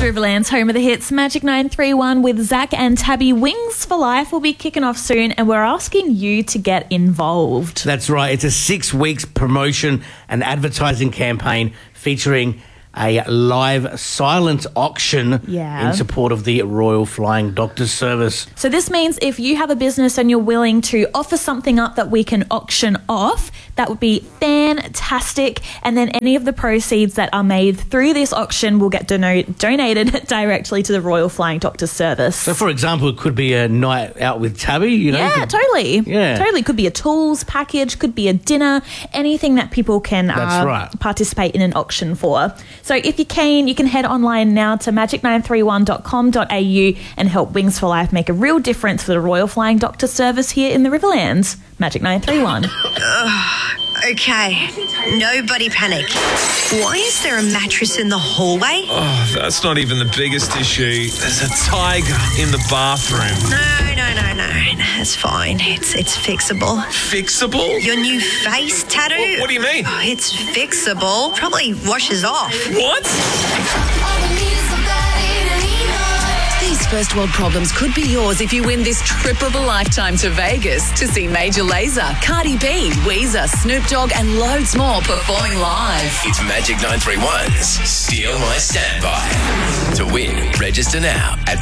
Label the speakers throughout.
Speaker 1: Riverland's home of the hits, Magic 931 with Zach and Tabby. Wings for Life will be kicking off soon, and we're asking you to get involved.
Speaker 2: That's right. It's a 6 weeks promotion and advertising campaign featuring a live silent auction in support of the Royal Flying Doctor Service.
Speaker 1: So this means if you have a business and you're willing to offer something up that we can auction off, that would be fantastic. And then any of the proceeds that are made through this auction will get donated directly to the Royal Flying Doctor Service.
Speaker 2: So, for example, it could be a night out with Tabby,
Speaker 1: Yeah, totally.
Speaker 2: Yeah.
Speaker 1: Totally. Could be a tools package, could be a dinner, anything that people can participate in an auction for. So if you're keen, you can head online now to magic931.com.au and help Wings for Life make a real difference for the Royal Flying Doctor Service here in the Riverlands. Magic 931.
Speaker 3: Okay, nobody panic. Why is there a mattress in the hallway?
Speaker 4: Oh, that's not even the biggest issue. There's a tiger in the bathroom.
Speaker 3: No. It's fine. It's fixable.
Speaker 4: Fixable?
Speaker 3: Your new face tattoo?
Speaker 4: What do you mean?
Speaker 3: Oh, it's fixable. Probably washes off.
Speaker 4: What?
Speaker 5: These first world problems could be yours if you win this trip of a lifetime to Vegas to see Major Lazer, Cardi B, Weezer, Snoop Dogg and loads more performing live.
Speaker 6: It's Magic 931's Steal My Standby. To win, register now at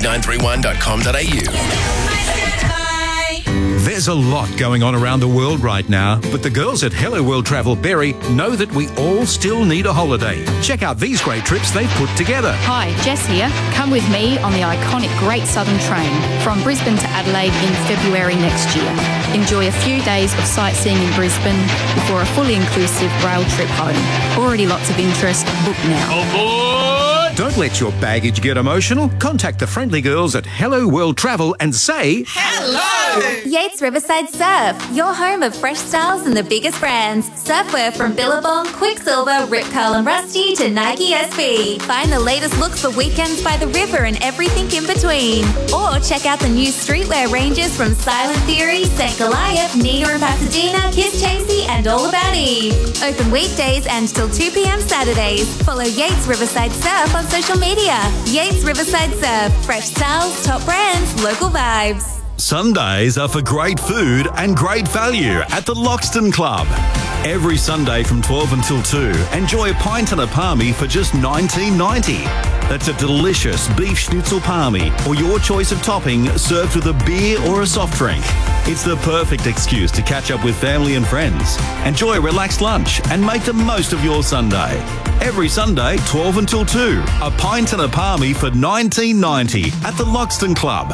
Speaker 6: magic931.com.au.
Speaker 7: There's a lot going on around the world right now, but the girls at Hello World Travel Berry know that we all still need a holiday. Check out these great trips they've put together.
Speaker 8: Hi, Jess here. Come with me on the iconic Great Southern Train from Brisbane to Adelaide in February next year. Enjoy a few days of sightseeing in Brisbane before a fully inclusive rail trip home. Already lots of interest. Book now.
Speaker 7: Oh boy! Don't let your baggage get emotional. Contact the friendly girls at Hello World Travel and say
Speaker 9: hello! Yates Riverside Surf, your home of fresh styles and the biggest brands. Surfwear from Billabong, Quicksilver, Rip Curl and Rusty to Nike SB. Find the latest looks for weekends by the river and everything in between. Or check out the new streetwear ranges from Silent Theory, St. Goliath, Nina and Pasadena, Kiss Chasey and All About Eve. Open weekdays and till 2 p.m. Saturdays. Follow Yates Riverside Surf on social media. Yates Riverside Surf, fresh styles, top brands, local vibes.
Speaker 10: Sundays are for great food and great value at the Loxton Club. Every Sunday from 12 until 2, enjoy a pint and a palmy for just $19.90. That's a delicious beef schnitzel palmy or your choice of topping served with a beer or a soft drink. It's the perfect excuse to catch up with family and friends. Enjoy a relaxed lunch and make the most of your Sunday. Every Sunday, 12 until 2, a pint and a palmy for $19.90 at the Loxton Club.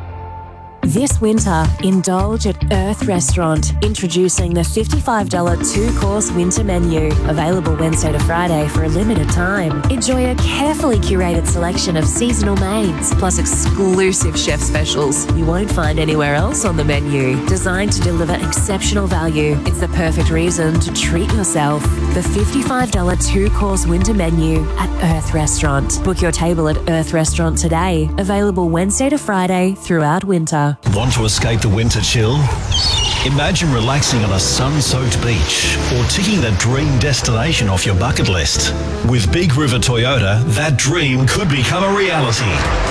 Speaker 11: This winter, indulge at Earth Restaurant, introducing the $55 two-course winter menu, available Wednesday to Friday for a limited time. Enjoy a carefully curated selection of seasonal mains, plus exclusive chef specials you won't find anywhere else on the menu. Designed to deliver exceptional value, it's the perfect reason to treat yourself. The $55 two-course winter menu at Earth Restaurant. Book your table at Earth Restaurant today, available Wednesday to Friday throughout winter.
Speaker 10: Want to escape the winter chill? Imagine relaxing on a sun-soaked beach or ticking that dream destination off your bucket list. With Big River Toyota, that dream could become a reality.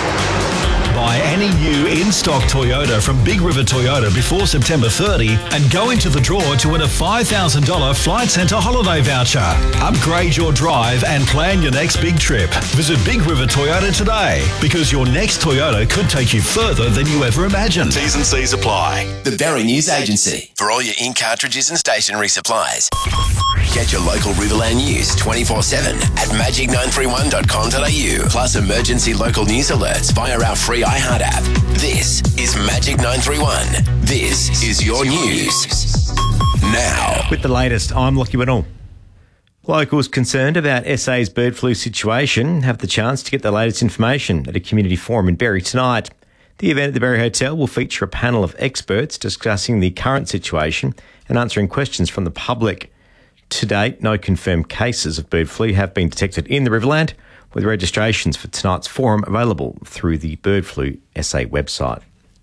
Speaker 10: Buy any new in-stock Toyota from Big River Toyota before September 30 and go into the draw to win a $5,000 Flight Centre holiday voucher. Upgrade your drive and plan your next big trip. Visit Big River Toyota today because your next Toyota could take you further than you ever imagined.
Speaker 6: T's and C's apply. The Berry News Agency for all your ink cartridges and stationery supplies. Get your local Riverland news 24/7 at magic931.com.au. Plus emergency local news alerts via our free iHeart app. This is Magic 931. This is your news. Now.
Speaker 2: With the latest, I'm Lockie Whittle. Locals concerned about SA's bird flu situation have the chance to get the latest information at a community forum in Berry tonight. The event at the Berry Hotel will feature a panel of experts discussing the current situation and answering questions from the public. To date, no confirmed cases of bird flu have been detected in the Riverland, with registrations for tonight's forum available through the Bird Flu SA website.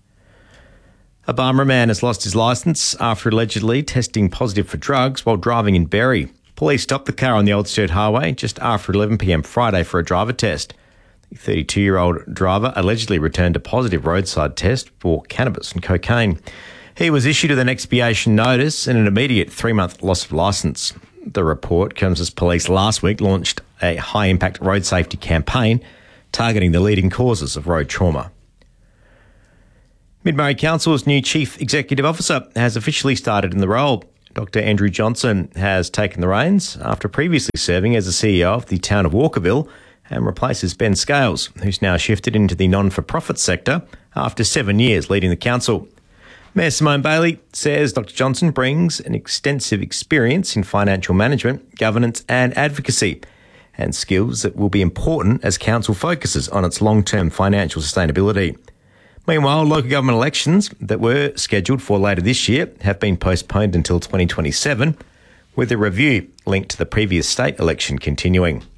Speaker 2: A Barmera man has lost his licence after allegedly testing positive for drugs while driving in Berry. Police stopped the car on the Old Sturt Highway just after 11 p.m. Friday for a driver test. The 32-year-old driver allegedly returned a positive roadside test for cannabis and cocaine. He was issued with an expiation notice and an immediate 3-month loss of licence. The report comes as police last week launched a high-impact road safety campaign targeting the leading causes of road trauma. Mid-Murray Council's new Chief Executive Officer has officially started in the role. Dr Andrew Johnson has taken the reins after previously serving as the CEO of the town of Walkerville and replaces Ben Scales, who's now shifted into the non-for-profit sector after 7 years leading the council. Mayor Simone Bailey says Dr Johnson brings an extensive experience in financial management, governance and advocacy, and skills that will be important as council focuses on its long-term financial sustainability. Meanwhile, local government elections that were scheduled for later this year have been postponed until 2027, with a review linked to the previous state election continuing.